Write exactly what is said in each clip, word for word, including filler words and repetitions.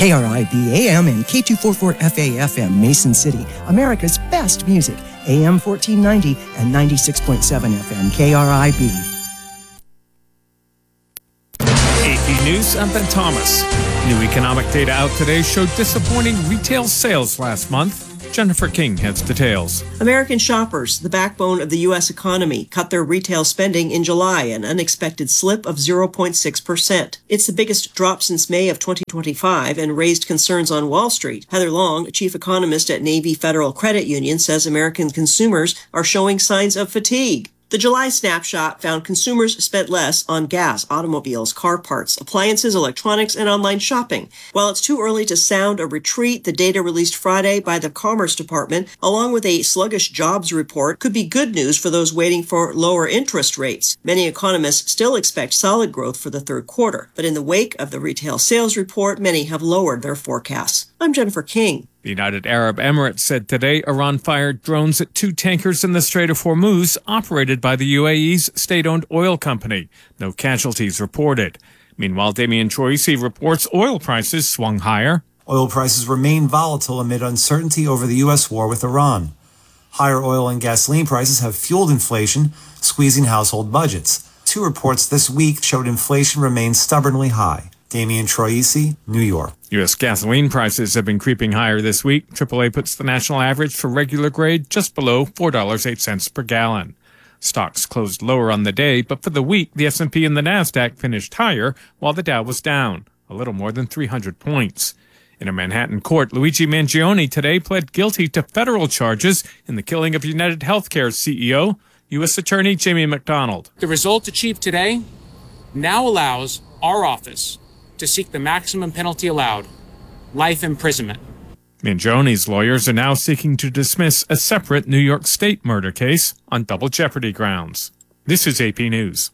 K R I B A M and K two forty-four F A F M, Mason City, America's best music, A M fourteen ninety and ninety-six point seven F M, K R I B. A P News, I'm Ben Thomas. New economic data out today showed disappointing retail sales last month. Jennifer King has details. American shoppers, the backbone of the U S economy, cut their retail spending in July, an unexpected slip of zero point six percent. It's the biggest drop since May of twenty twenty-five and raised concerns on Wall Street. Heather Long, chief economist at Navy Federal Credit Union, says American consumers are showing signs of fatigue. The July snapshot found consumers spent less on gas, automobiles, car parts, appliances, electronics, and online shopping. While it's too early to sound a retreat, the data released Friday by the Commerce Department, along with a sluggish jobs report, could be good news for those waiting for lower interest rates. Many economists still expect solid growth for the third quarter, but in the wake of the retail sales report, many have lowered their forecasts. I'm Jennifer King. The United Arab Emirates said today Iran fired drones at two tankers in the Strait of Hormuz operated by the U A E's state-owned oil company. No casualties reported. Meanwhile, Damian Troisi reports oil prices swung higher. Oil prices remain volatile amid uncertainty over the U S war with Iran. Higher oil and gasoline prices have fueled inflation, squeezing household budgets. Two reports this week showed inflation remains stubbornly high. Damian Troisi, New York. U S gasoline prices have been creeping higher this week. triple A puts the national average for regular grade just below four dollars and eight cents per gallon. Stocks closed lower on the day, but for the week, the S and P and the NASDAQ finished higher, while the Dow was down, a little more than three hundred points. In a Manhattan court, Luigi Mangione today pled guilty to federal charges in the killing of United Healthcare's C E O, U S Attorney Jamie McDonald. The result achieved today now allows our office to seek the maximum penalty allowed, life imprisonment. Mangione's lawyers are now seeking to dismiss a separate New York State murder case on double jeopardy grounds. This is A P News.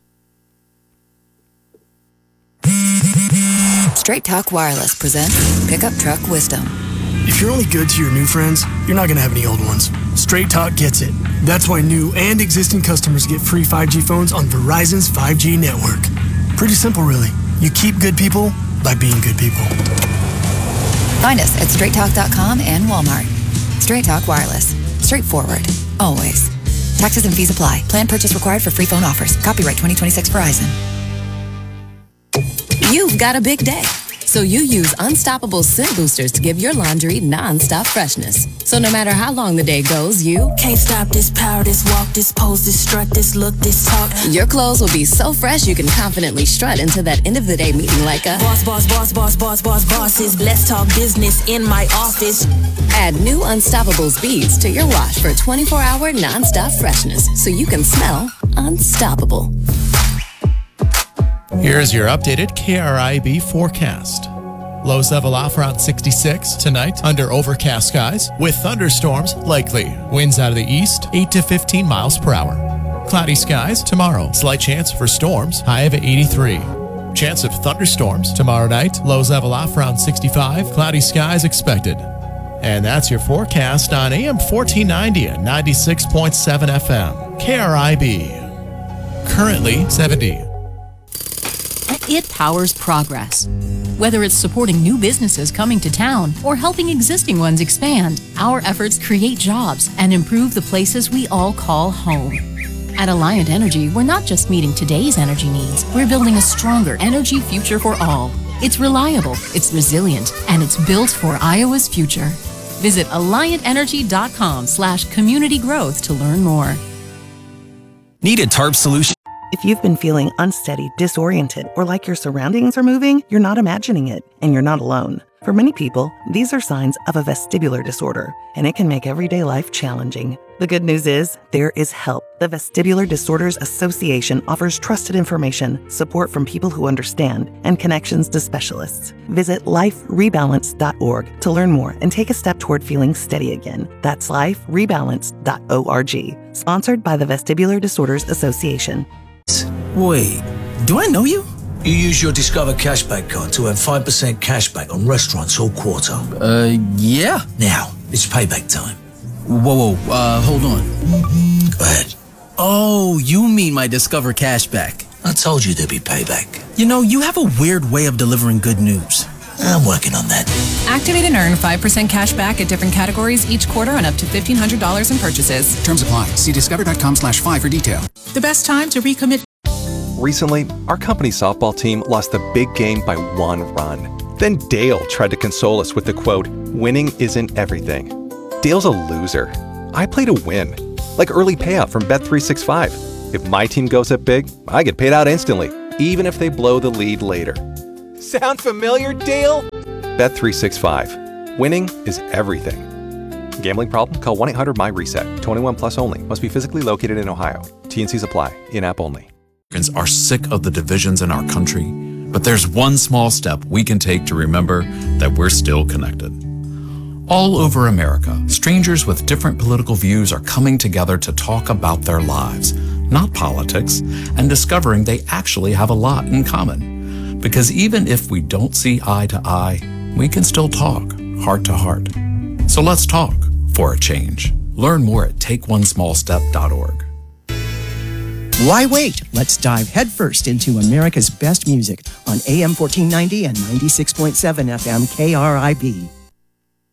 Straight Talk Wireless presents Pickup Truck Wisdom. If you're only good to your new friends, you're not going to have any old ones. Straight Talk gets it. That's why new and existing customers get free five G phones on Verizon's five G network. Pretty simple, really. You keep good people by being good people. Find us at straight talk dot com and Walmart. Straight Talk Wireless. Straightforward. Always. Taxes and fees apply. Plan purchase required for free phone offers. Copyright twenty twenty-six Verizon. You've got a big day, so you use Unstoppable Scent Boosters to give your laundry non-stop freshness. So no matter how long the day goes, you can't stop this power, this walk, this pose, this strut, this look, this talk. Your clothes will be so fresh you can confidently strut into that end of the day meeting like a boss, boss, boss, boss, boss, boss, bosses. Let's talk business in my office. Add new Unstoppables beads to your wash for twenty-four hour non-stop freshness so you can smell unstoppable. Here's your updated K R I B forecast. Lows level off around sixty-six tonight under overcast skies with thunderstorms likely. Winds out of the east, eight to fifteen miles per hour. Cloudy skies tomorrow. Slight chance for storms, high of eighty-three. Chance of thunderstorms tomorrow night. Lows level off around sixty-five. Cloudy skies expected. And that's your forecast on A M fourteen ninety and ninety-six point seven F M. K R I B. Currently seventy. It powers progress. Whether it's supporting new businesses coming to town or helping existing ones expand, our efforts create jobs and improve the places we all call home. At Alliant Energy, we're not just meeting today's energy needs, we're building a stronger energy future for all. It's reliable, it's resilient, and it's built for Iowa's future. Visit alliant energy dot com slash community growth to learn more. Need a tarp solution? If you've been feeling unsteady, disoriented, or like your surroundings are moving, you're not imagining it, and you're not alone. For many people, these are signs of a vestibular disorder, and it can make everyday life challenging. The good news is, there is help. The Vestibular Disorders Association offers trusted information, support from people who understand, and connections to specialists. Visit life rebalance dot org to learn more and take a step toward feeling steady again. That's life rebalance dot org. Sponsored by the Vestibular Disorders Association. Wait, do I know you? You use your Discover Cashback card to earn five percent cashback on restaurants all quarter. Uh, yeah. Now, it's payback time. Whoa, whoa, uh, hold on. Go ahead. Oh, you mean my Discover Cashback. I told you there'd be payback. You know, you have a weird way of delivering good news. I'm working on that. Activate and earn five percent cash back at different categories each quarter on up to fifteen hundred dollars in purchases. Terms apply. See discover.com slash five for detail. The best time to recommit. Recently, our company softball team lost the big game by one run. Then Dale tried to console us with the quote, "Winning isn't everything." Dale's a loser. I play to win. Like early payout from Bet three sixty-five. If my team goes up big, I get paid out instantly, even if they blow the lead later. Sound familiar, Dale? Bet three sixty-five. Winning is everything. Gambling problem? Call one eight hundred M Y reset. twenty-one plus only. Must be physically located in Ohio. T N Cs apply. In-app only. Americans are sick of the divisions in our country, but there's one small step we can take to remember that we're still connected. All over America, strangers with different political views are coming together to talk about their lives, not politics, and discovering they actually have a lot in common. Because even if we don't see eye to eye, we can still talk heart to heart. So let's talk for a change. Learn more at take one small step dot org. Why wait? Let's dive headfirst into America's best music on A M fourteen ninety and ninety-six point seven F M K R I B.